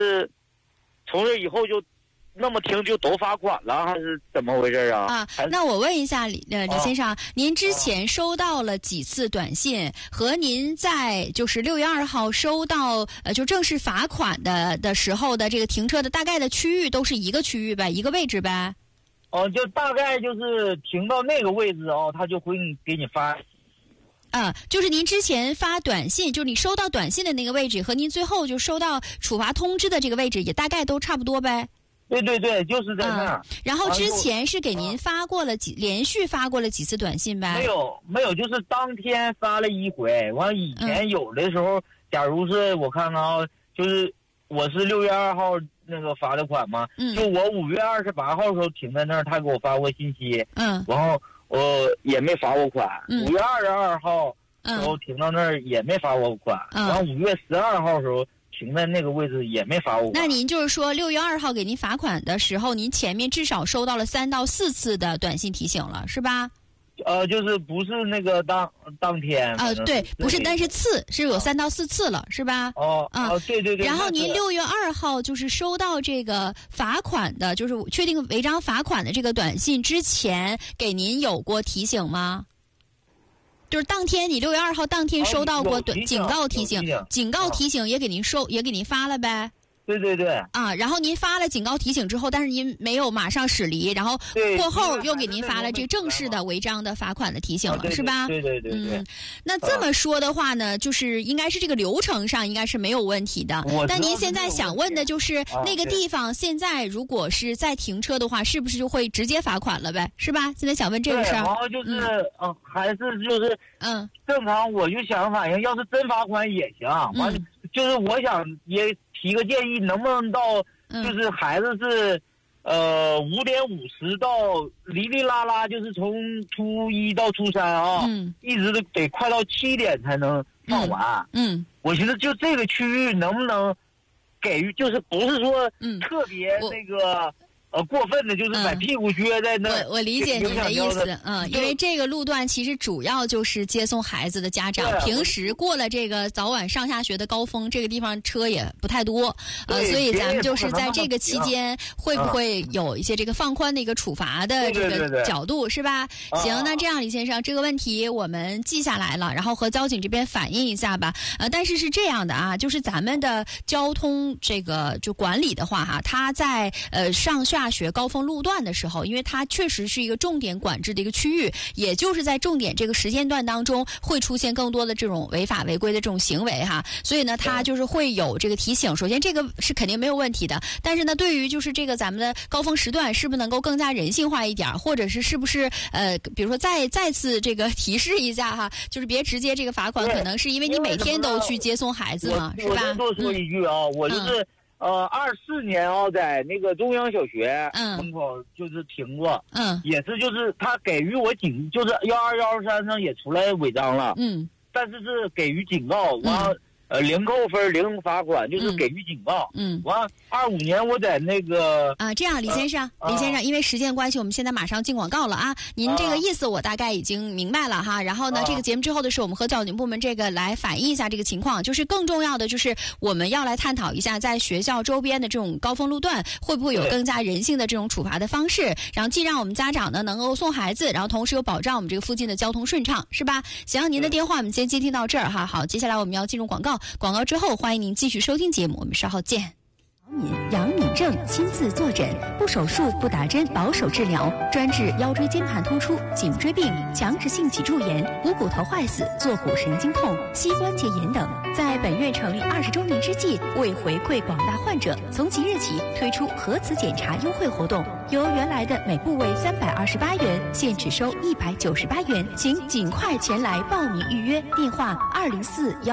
从这以后就那么停就都罚款了，还是怎么回事啊？ 那我问一下李先生，您之前收到了几次短信，和您在就是6月2号收到就正式罚款的时候的这个停车的大概的区域都是一个区域呗，一个位置呗？ 就大概就是停到那个位置他就会给你发。 就是您之前发短信，就是你收到短信的那个位置和您最后就收到处罚通知的这个位置也大概都差不多呗？ 对对对，就是在那儿。 然后之前是给您发过了连续发过了几次短信呗？ 没有，就是当天发了一回。完以前有的时候，假如是我看看就是我是6月2号那个罚的款嘛，就我5月28号的时候停在那儿，他给我发过信息，然后也没罚我款。5月22号时候停到那儿也没罚我款，然后5月12号的时候停在那个位置也没罚我款。 那您就是说6月2号给您罚款的时候，您前面至少收到了3到4次的短信提醒了，是吧？ 就是不是那个当天对，不是，但是是有3到4次了，是吧？ 对对对。 然后您6月2号就是收到这个罚款的，就是确定违章罚款的这个短信之前，给您有过提醒吗？就是当天你6月2号当天收到过警告提醒，警告提醒也给您发了呗？ 对对对。 然后您发了警告提醒之后，但是您没有马上驶离，然后过后又给您发了这正式的违章的罚款的提醒了，是吧？ 对对对对。 那这么说的话呢，就是应该是这个流程上应该是没有问题的。但您现在想问的就是那个地方现在如果是在停车的话，是不是就会直接罚款了呗？是吧？现在想问这个事儿。 然后就是还是就是正常，我就想反映，要是真罚款也行。完就是我想也提个建议，能不能到就是孩子是5点50到哩哩啦啦，就是从初1到初3一直得快到7点才能放完。我寻思就这个区域能不能给予，就是不是说特别那个过分的，就是把屁股撅在那。 我理解您的意思，因为这个路段其实主要就是接送孩子的家长，平时过了这个早晚上下学的高峰，这个地方车也不太多，所以咱们就是在这个期间会不会有一些这个放宽的一个处罚的这个角度，是吧？行，那这样李先生，这个问题我们记下来了，然后和交警这边反映一下吧。但是是这样的就是咱们的交通这个就管理的话它在上下学高峰路段的时候，因为它确实是一个重点管制的一个区域，也就是在重点这个时间段当中会出现更多的这种违法违规的这种行为所以呢它就是会有这个提醒。首先这个是肯定没有问题的，但是呢对于就是这个咱们的高峰时段是不是能够更加人性化一点，或者是不是比如说再次这个提示一下就是别直接这个罚款，可能是因为你每天都去接送孩子嘛，是吧？ 我多说一句我就是24年在那个中央小学门口就是停过，也是就是他给予我就是121、123上也出来违章了，但是是给予警告，完0扣分0罚款，就是给予警告。完25年我在那个这样李先生，因为时间关系，我们现在马上进广告了您这个意思我大概已经明白了然后呢，这个节目之后的时候，我们和交警部门这个来反映一下这个情况，就是更重要的就是我们要来探讨一下，在学校周边的这种高峰路段会不会有更加人性的这种处罚的方式，然后既让我们家长呢能够送孩子，然后同时又保障我们这个附近的交通顺畅，是吧？行，您的电话我们先接听到这儿好，接下来我们要进入广告。广告之后，欢迎您继续收听节目，我们稍后见。杨敏正亲自坐诊，不手术不打针，保守治疗，专治腰椎间盘突出、颈椎病、强直性脊柱炎、股骨头坏死、坐骨神经痛、膝关节炎等。在本院成立20周年之际，为回馈广大患者，从即日起推出核磁检查优惠活动，由原来的每部位328元，现只收198元，请尽快前来报名预约。电话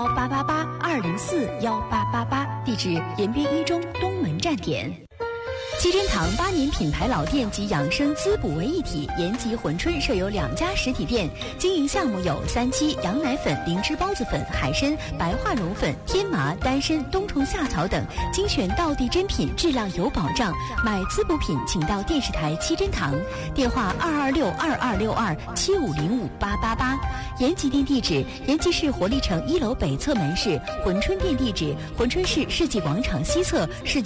2041888，2041888，地址延边一中东门站点。 七珍堂8年品牌老店及养生滋补为一体，延吉、珲春设有2家实体店，经营项目有3七、羊奶粉、灵芝孢子粉、海参、白化绒粉、天麻、丹参、冬虫夏草等，精选道地珍品，质量有保障。买滋补品请到电视台七珍堂，电话226-2262-7505-888。延吉店地址：延吉市活力城1楼北侧门市，珲春店地址：珲春市世纪广场西侧市